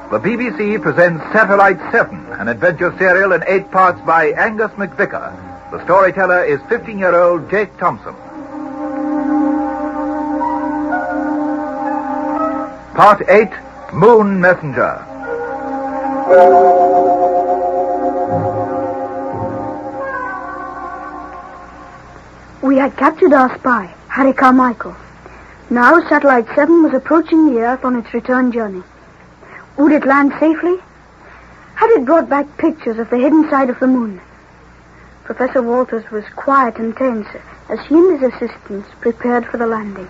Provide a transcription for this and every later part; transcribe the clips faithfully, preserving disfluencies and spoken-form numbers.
the B B C presents Satellite seven, an adventure serial in eight parts by Angus McVicker. The storyteller is fifteen-year-old Jake Thompson. Part eight, Moon Messenger. We had captured our spy, Harry Carmichael. Now Satellite seven was approaching the Earth on its return journey. Would it land safely? Had it brought back pictures of the hidden side of the moon? Professor Walters was quiet and tense as he and his assistants prepared for the landing.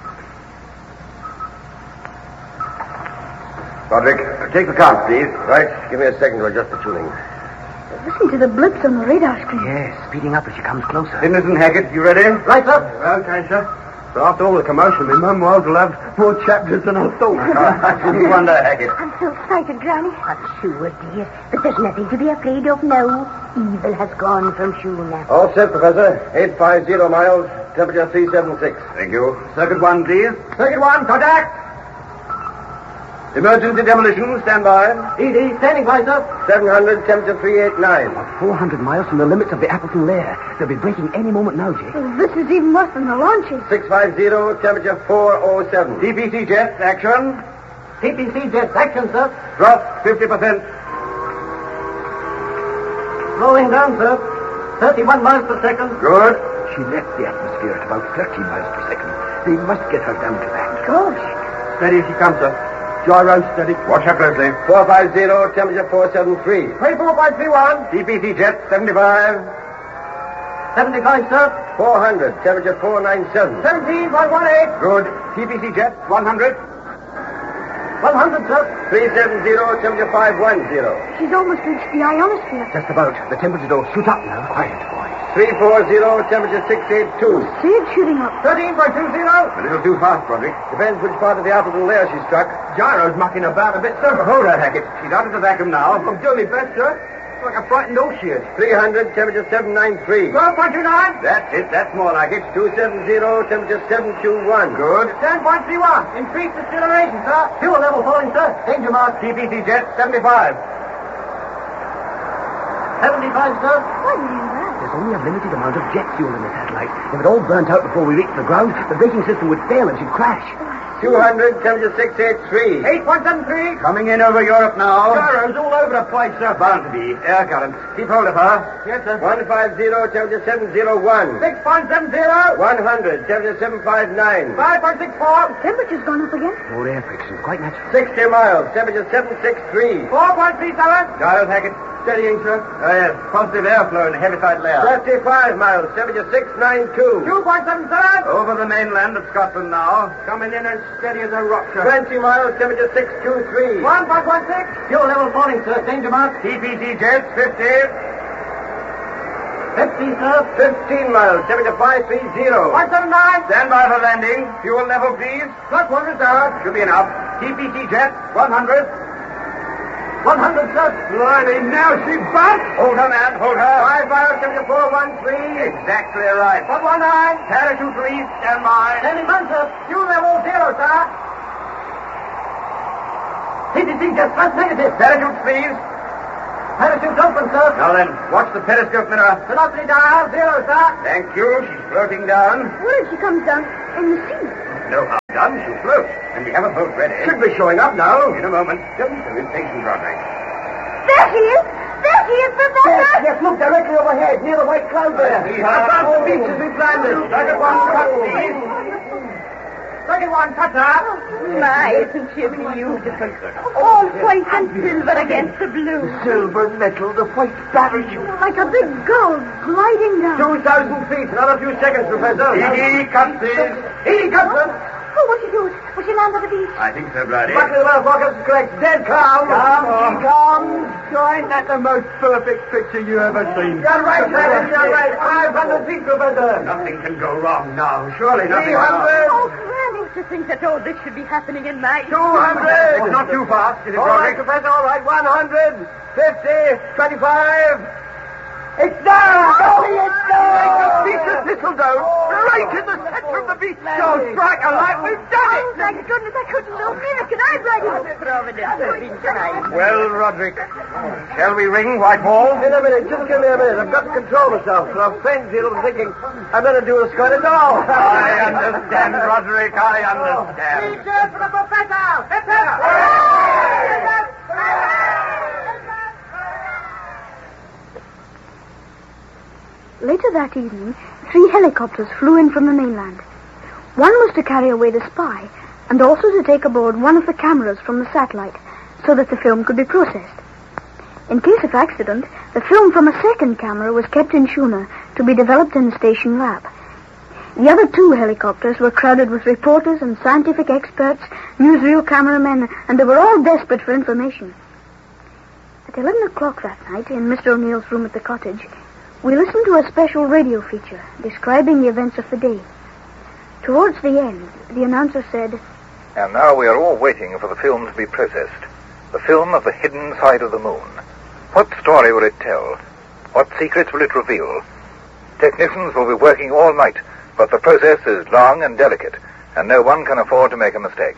Roderick, take the count, please. Right. Give me a second to adjust the tuning. Listen to the blips on the radar screen. Yes, speeding up as she comes closer. Innocent Hackett, you ready? Right, sir. Okay, sir. So after all the commotion, my mum will have more chapters than I thought. I shouldn't wonder, Hackett. I'm so excited, Granny. I'm sure, dear. But there's nothing to be afraid of now. Evil has gone from Shuna. All set, Professor. eight five zero miles, temperature three seven six. Thank you. Circuit one, please. Circuit one, contact. Emergency demolition, stand by. E D, standing by, sir. seven hundred, temperature three eight nine. About four hundred miles from the limits of the Appleton lair. They'll be breaking any moment now, Jake. Well, this is even worse than the launching. six five zero, temperature four oh seven. T P C jets, action. T P C jets, action, sir. Drop fifty percent. Slowing down, sir. thirty-one miles per second. Good. She left the atmosphere at about thirty miles per second. They must get her down to that. Gosh. Steady as she comes, sir. Gyro steady. Watch her closely. four five zero, temperature four seven three. twenty-four point three one. T P C jet, seventy-five. seventy-five, sir. four hundred, temperature four nine seven. seventeen point one eight. Good. T P C jet, one hundred. one hundred, sir. three seven zero, temperature five one zero. She's almost reached the ionosphere. Just about. The temperature will shoot up now. Quiet, boys. three four zero, temperature six eight two. See it shooting up. thirteen point two zero. A little too fast, Broderick. Depends which part of the Appleton layer she struck. Gyro's mucking about a bit, sir. Hold her, Hackett. She's out of the vacuum now. I'm doing my best, sir. It's like a frightened ocean. three hundred, temperature seven nine three. twelve point two nine. That's it. That's more like it. two seven zero, temperature seven two one. Good. ten point three one. Increased acceleration, sir. Fuel level falling, sir. Danger mark. T P C jet, seventy-five. seventy-five, sir. Why do you do that? There's only a limited amount of jet fuel in the satellite. If it all burnt out before we reached the ground, the braking system would fail and she'd crash. two hundred, temperature six eight three. eight point seven three. Coming in over Europe now. Gyros all over the place, sir. Bound to be. Air current. Keep hold of her. Yes, sir. one five zero, temperature seven zero one. six point seven zero. one hundred, temperature seven five nine. five point six four. Temperature's gone up again. More air friction. Quite natural. sixty miles, temperature seven six three. four point three seven. Gyros, Hackett. Steadying, sir. Oh, yes. Positive airflow in the heaviside layer. thirty-five miles, temperature six nine two. two point seven seven. Over the mainland of Scotland now. Coming in as steady as a rock, sir. twenty miles, temperature six two three. one point one six. Fuel level falling, sir. Danger mark. T P C jets, fifty. fifty, sir. fifteen miles, temperature five three zero. one seven nine. Stand by for landing. Fuel level, please. Plus one reserve. Should be enough. T P C jet, one hundred. one hundred, sir. Blimey, now she busts. Hold her, man, hold her. Five miles, temperature four one three. Exactly right. one one nine. Parachute release, stand by. Standing by, sir. Fuel level zero, sir. T P C just plus negative. Parachute, please. Parachute's open, sir. Now then, watch the periscope mirror. Velocity dial zero, sir. Thank you. She's floating down. What if she comes down in the sea? No harm done. She'll float. And we have a boat ready. Should be showing up now. In a moment. Don't be so impatient, Roderick. There she is! There she is, Professor! Yes, yes, look directly overhead, near the white cloud there. See her. Above the beach as we landed. Second one, cut, please. Second one, cut her. My, isn't she beautiful? All white and silver against the blue. Silver metal, the white parachute. Like a big gull gliding down. Two thousand feet. Another few seconds, Professor. Edie, cut, please. Edie, cut, sir. Oh, what'd she do? Will she land on the beach? I think so, Bloody. Buckley the motherfuckers is correct. Dead calm. Calm, Calm, calm. Ain't that the most perfect picture you ever seen? You're right, Clarence, you're right. five hundred feet, Professor. Nothing can go wrong now. Surely nothing. three hundred. Oh, Granny, to think that all this should be happening in my... two hundred. Oh, not too fast, is it, All right, Roderick? Professor, all right. one hundred. fifty. twenty-five. It's down. Oh, it's down. Peter Thistledown, right in the centre of the beach. Don't strike a light. We've done it. Oh, thank goodness, I couldn't lose me. Can I drag it? Well, Roderick, shall we ring Whitehall? In a minute. Just give me a minute. I've got to control myself. For I'm faint, I'm thinking I'm going to do a squat at all. I understand, Roderick. I understand. Peter for the professor! Hip, hip! Later that evening, three helicopters flew in from the mainland. One was to carry away the spy, and also to take aboard one of the cameras from the satellite, so that the film could be processed. In case of accident, the film from a second camera was kept in Shuna to be developed in the station lab. The other two helicopters were crowded with reporters and scientific experts, newsreel cameramen, and they were all desperate for information. At eleven o'clock that night, in Mister O'Neill's room at the cottage, we listened to a special radio feature describing the events of the day. Towards the end, the announcer said, And now we are all waiting for the film to be processed. The film of the hidden side of the moon. What story will it tell? What secrets will it reveal? Technicians will be working all night, but the process is long and delicate, and no one can afford to make a mistake.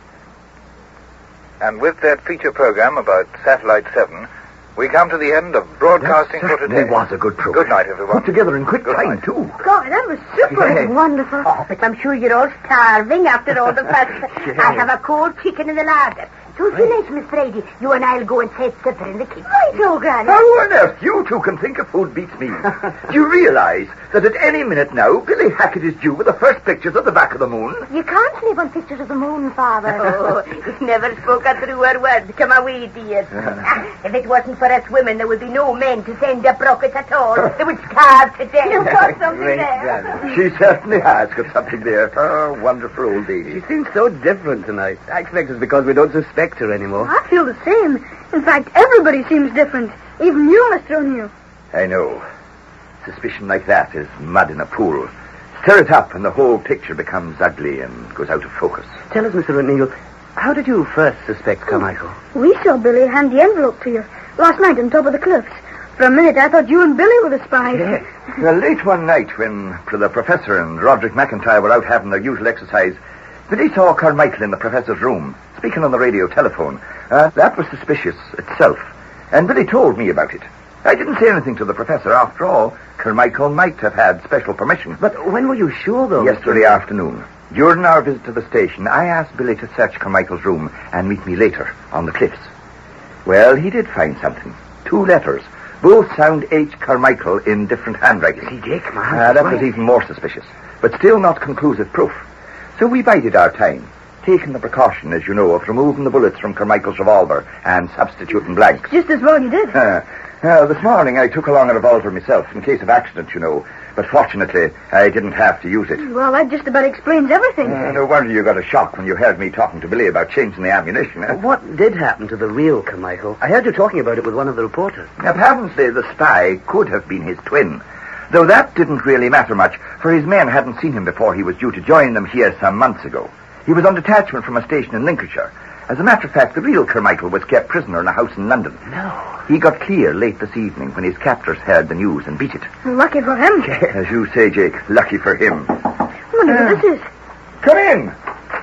And with that feature program about Satellite seven, we come to the end of broadcasting for today. It was a good program. Good night, everyone. Put together in quick Good time, night. too. God, that was super. Yeah. Wonderful. Oh, but I'm sure you're all starving after all the fuss. I have a cold chicken in the larder. So finish, Miss Brady. You and I'll go and set supper in the kitchen. Right, old Granny. How on earth you two can think of food beats me? Do you realize that at any minute now, Billy Hackett is due with the first pictures of the back of the moon? You can't live on pictures of the moon, Father. Oh, you never spoke a truer word. Come away, dear. Ah, if it wasn't for us women, there would be no men to send up rockets at all. They would starve to death. You've got something there. She certainly has got something there. Oh, wonderful old lady. She seems so different tonight. I expect it's because we don't suspect her anymore. I feel the same. In fact, everybody seems different. Even you, Mister O'Neill. I know. Suspicion like that is mud in a pool. Stir it up and the whole picture becomes ugly and goes out of focus. Tell us, Mister O'Neill, how did you first suspect Carmichael? We saw Billy hand the envelope to you last night on top of the cliffs. For a minute, I thought you and Billy were the spies. Yeah. Well, late one night when the professor and Roderick McIntyre were out having their usual exercise, Billy saw Carmichael in the professor's room, speaking on the radio telephone. Uh, that was suspicious itself. And Billy told me about it. I didn't say anything to the professor. After all, Carmichael might have had special permission. But when were you sure, though? Yesterday afternoon. During our visit to the station, I asked Billy to search Carmichael's room and meet me later on the cliffs. Well, he did find something. Two letters. Both sound H. Carmichael in different handwriting. See, Jake, man. Uh, that was even more suspicious. But still not conclusive proof. So we bided our time, taking the precaution, as you know, of removing the bullets from Carmichael's revolver and substituting blanks. Just as well you did. Uh, uh, this morning I took along a revolver myself in case of accident, you know. But fortunately, I didn't have to use it. Well, that just about explains everything. Uh, no wonder you got a shock when you heard me talking to Billy about changing the ammunition. Eh? What did happen to the real Carmichael? I heard you talking about it with one of the reporters. Apparently, the spy could have been his twin. Though that didn't really matter much, for his men hadn't seen him before he was due to join them here some months ago. He was on detachment from a station in Lincolnshire. As a matter of fact, the real Carmichael was kept prisoner in a house in London. No. He got clear late this evening when his captors heard the news and beat it. Lucky for him. As you say, Jake, lucky for him. I wonder Uh, who this is. Come in.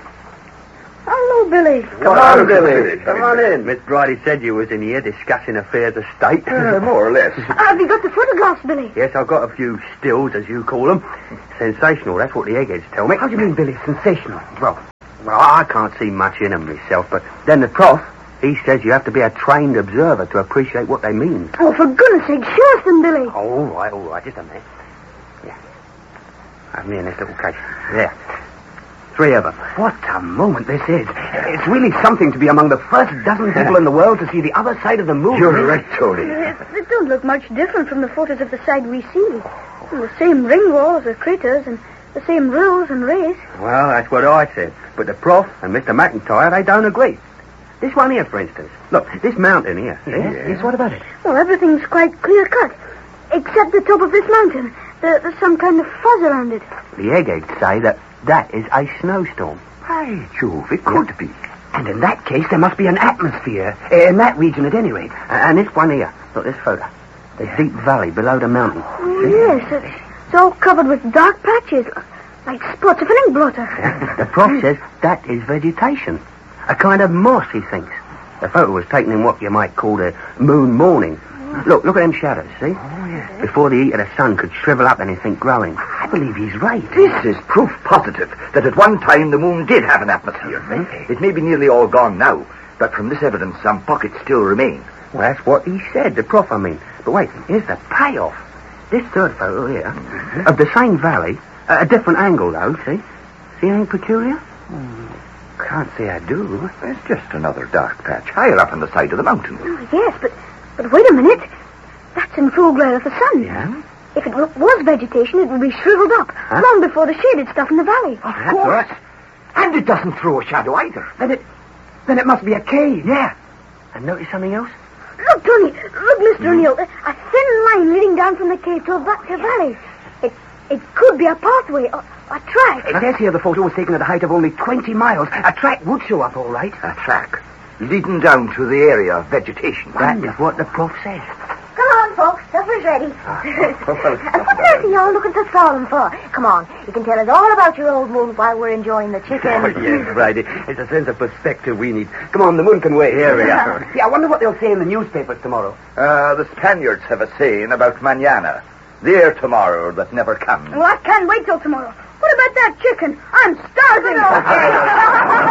Hello, Billy. Come on, Billy. Come on in. Miss Bridie said you was in here discussing affairs of state. Uh, more or less. Have you got the photographs, Billy? Yes, I've got a few stills, as you call them. Sensational, that's what the eggheads tell me. How do you mean, Billy? Sensational? Well, well, I can't see much in them myself, but then the prof, he says you have to be a trained observer to appreciate what they mean. Oh, for goodness sake, show us them, Billy. Oh, all right, all right, just a minute. Yeah. Have me in this little case. There. Three of them. What a moment this is. It's really something to be among the first dozen people in the world to see the other side of the moon. You're right, Tony. It, it don't look much different from the photos of the side we see. The same ring walls or craters and the same rills and rays. Well, that's what I said. But the prof and Mister McIntyre, they don't agree. This one here, for instance. Look, this mountain here. See? Yeah. Yes, what about it? Well, everything's quite clear-cut. Except the top of this mountain. There, there's some kind of fuzz around it. The eggheads say that that is a snowstorm. By Jove, it could be. And in that case, there must be an atmosphere, in that region at any rate. And this one here, look, this photo. The deep valley below the mountain. Oh, yes, it's, it's all covered with dark patches, like spots of an ink blotter. The prof says that is vegetation. A kind of moss, he thinks. The photo was taken in what you might call the moon morning. Look, look at them shadows, see? Oh, yes. Before the heat of the sun could shrivel up anything growing. I believe he's right. This is proof positive that at one time the moon did have an atmosphere. It may be nearly all gone now, but from this evidence some pockets still remain. Well, that's what he said, the prof, I mean. But wait, here's the payoff. This third photo here, mm-hmm. of the same valley, at a different angle, though, see? See anything peculiar? Mm. Can't say I do. It's just another dark patch, higher up on the side of the mountain. Oh, yes, but, but wait a minute. That's in full glare of the sun. Yeah? If it w- was vegetation, it would be shriveled up, huh? long before the shaded stuff in the valley. Of That's course. Right. And it doesn't throw a shadow either. Then it, then it must be a cave. Yeah. And notice something else? Look, Tony. Look, Mister Mm. O'Neill. A, a thin line leading down from the cave to a back to valley. It it could be a pathway, or a track. It says here the photo was taken at a height of only twenty miles. A track would show up, all right. A track leading down to the area of vegetation. That is what the prof says. Come on, folks. Supper's ready. What on earth are y'all looking so solemn for? Come on. You can tell us all about your old moon while we're enjoying the chicken. Oh, yes, right. It's a sense of perspective we need. Come on, the moon can wait. Here we are. Yeah, I wonder what they'll say in the newspapers tomorrow. Uh, the Spaniards have a saying about mañana. Their tomorrow that never comes. Well, I can't wait till tomorrow. What about that chicken? I'm starving.